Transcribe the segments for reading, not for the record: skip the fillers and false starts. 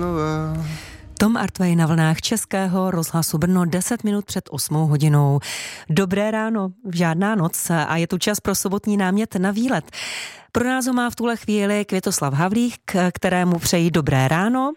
znova. Tom Artvej na vlnách Českého rozhlasu Brno 10 minut před 8 hodinou. Dobré ráno, žádná noc a je tu čas pro sobotní námět na výlet. Pro nás ho má v tuhle chvíli Květoslav Havlík, kterému přeji dobré ráno.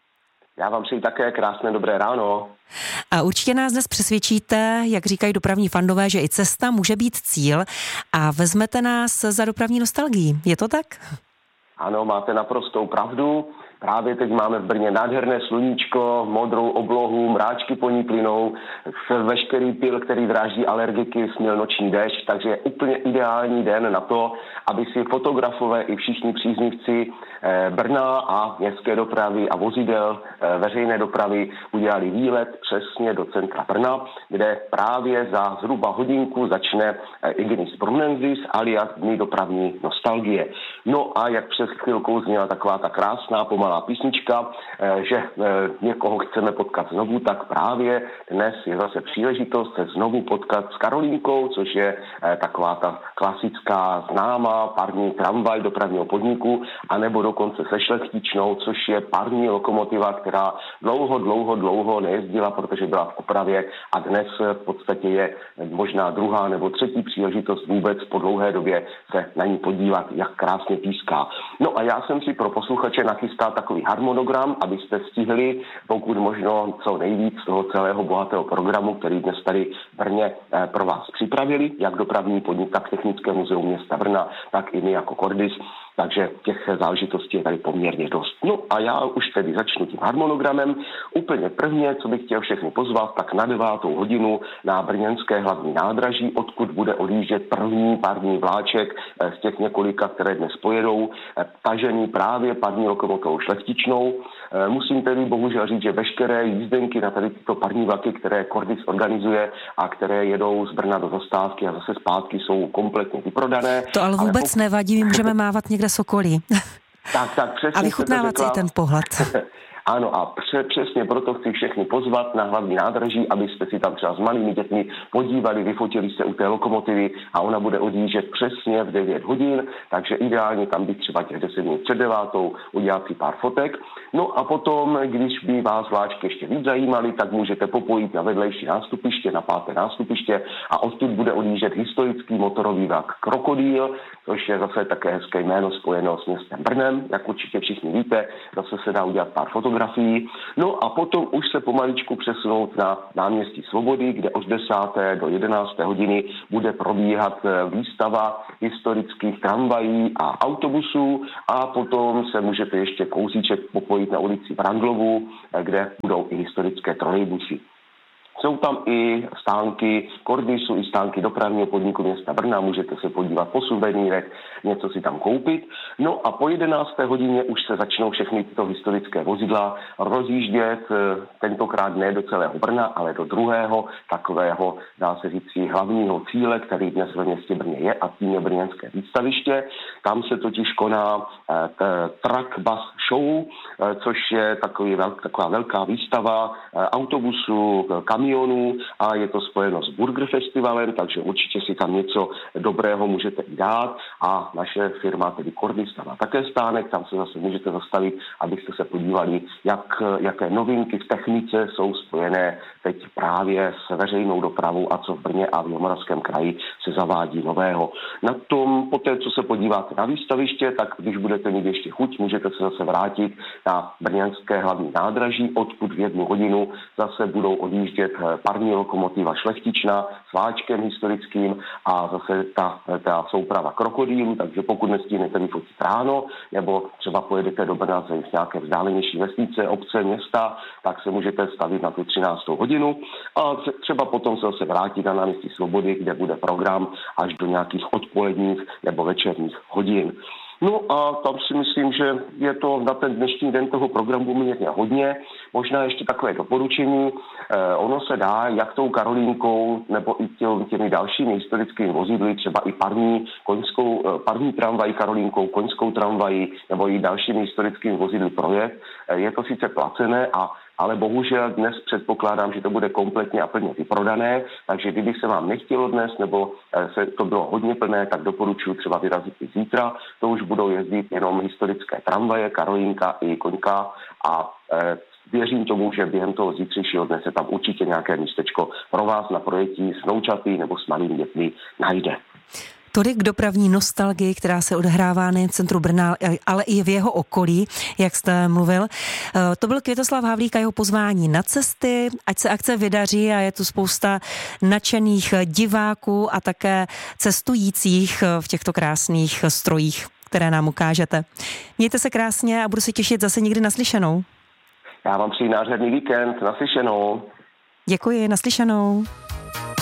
Já vám přeji také krásné dobré ráno. A určitě nás dnes přesvědčíte, jak říkají dopravní fandové, že i cesta může být cíl a vezmete nás za dopravní nostalgii. Je to tak? Ano, máte naprostou pravdu. Právě teď máme v Brně nádherné sluníčko, modrou oblohu, mráčky po ní plynou, veškerý pyl, který dráždí alergiky, směl noční déšť, takže je úplně ideální den na to, aby si fotografové i všichni příznivci Brna a městské dopravy a vozidel veřejné dopravy udělali výlet přesně do centra Brna, kde právě za zhruba hodinku začne Ignis Brunensis alias Dny dopravní nostalgie. No a jak před chvilkou zněla taková ta krásná pomalá písnička, že někoho chceme potkat znovu, tak právě dnes je zase příležitost se znovu potkat s Karolínkou, což je taková ta klasická známá parní tramvaj dopravního podniku, anebo dokonce se Šlechtičnou, což je parní lokomotiva, která dlouho nejezdila, protože byla v opravě a dnes v podstatě je možná druhá nebo třetí příležitost vůbec po dlouhé době se na ní podívat, jak krásně píská. No a já jsem si pro posluchače nachystal takový harmonogram, abyste stihli pokud možno co nejvíc toho celého bohatého programu, který dnes tady v Brně pro vás připravili, jak dopravní podnik, tak Technické muzeum města Brna, tak i my jako Cordis. Takže těch záležitostí je tady poměrně dost. No a já už tedy začnu tím harmonogramem. Úplně prvně, co bych chtěl všechny pozvat, tak na 9. hodinu na brněnské hlavní nádraží, odkud bude odjíždět první parní vláček z těch několika, které dnes pojedou, tažený právě parní lokomotivou Šlechtičnou. Musím tedy bohužel říct, že veškeré jízdenky na tady tyto parní vlaky, které Cordis organizuje a které jedou z Brna do zastávky a zase zpátky, jsou kompletně vyprodané. To ale vůbec nevadí, my můžeme mávat někde sokolí. Tak, přesně. A vychutnávat si ten pohled. Ano a přesně proto chci všechny pozvat na hlavní nádraží, abyste si tam třeba s malými dětmi podívali, vyfotili se u té lokomotivy a ona bude odjíždět přesně v 9 hodin, takže ideálně tam být třeba těch 10 minut před 9, udělat si pár fotek. No a potom, když by vás vláčky ještě víc zajímaly, tak můžete popojit na vedlejší nástupiště, na 5. nástupiště a odtud bude odjíždět historický motorový vlak Krokodýl, což je zase také hezké jméno spojeno s městem Brnem, jak určitě všichni víte, zase se dá udělat pár fotografií. No a potom už se pomaličku přesunout na náměstí Svobody, kde od 10. do 11. hodiny bude probíhat výstava historických tramvají a autobusů a potom se můžete ještě kousíček popojit na ulici Brandlovu, kde budou i historické trolejbusy. Jsou tam i stánky Cordisu, i stánky dopravního podniku města Brna, můžete se podívat po suvenýrech, něco si tam koupit. No a po 11. hodině už se začnou všechny tyto historické vozidla rozjíždět, tentokrát ne do celého Brna, ale do druhého takového, dá se říct, hlavního cíle, který dnes ve městě Brně je, a tím je brněnské výstaviště. Tam se totiž koná Truck Bus Show, což je taková velká výstava autobusů, kamionů a je to spojeno s Burger Festivalem, takže určitě si tam něco dobrého můžete dát a naše firma, tedy Cordis, tam má také stánek, tam se zase můžete zastavit, abyste se podívali, jaké novinky v technice jsou spojené teď právě s veřejnou dopravou a co v Brně a v Jihomoravském kraji se zavádí nového. Na tom, poté, co se podíváte na výstaviště, tak když budete mít ještě chuť, můžete se zase vrátit na brněnské hlavní nádraží, odkud v 1 hodinu zase budou odjíždět parní lokomotiva Šlechtična s váčkem historickým a zase ta souprava Krokodýlů, takže pokud nestihnete vyfotit ráno, nebo třeba pojedete do Brna z nějaké vzdálenější vesnice, obce, města, tak se můžete stavit na tu 13. hodinu a třeba potom se zase vrátit na náměstí Svobody, kde bude program až do nějakých odpoledních nebo večerních hodin. No a tam si myslím, že je to na ten dnešní den toho programu poměrně hodně. Možná ještě takové doporučení. Ono se dá jak tou Karolínkou nebo i těmi dalšími historickými vozidly, třeba i parní tramvaj Karolínkou, koňskou tramvají nebo i dalšími historickými vozidly projet. Je to sice placené a ale bohužel dnes předpokládám, že to bude kompletně a plně vyprodané, takže kdyby se vám nechtělo dnes, nebo se to bylo hodně plné, tak doporučuji třeba vyrazit i zítra. To už budou jezdit jenom historické tramvaje, Karolínka i Koňka a věřím tomu, že během toho zítřejšího dne se tam určitě nějaké místečko pro vás na projetí s vnoučaty nebo s malými dětmi najde. Tolik dopravní nostalgii, která se odehrává nejen v centru Brna, ale i v jeho okolí, jak jste mluvil. To byl Květoslav Havlík a jeho pozvání na cesty, ať se akce vydaří a je tu spousta nadšených diváků a také cestujících v těchto krásných strojích, které nám ukážete. Mějte se krásně a budu se těšit zase někdy naslyšenou. Já vám přeji nádherný víkend, naslyšenou. Děkuji, naslyšenou.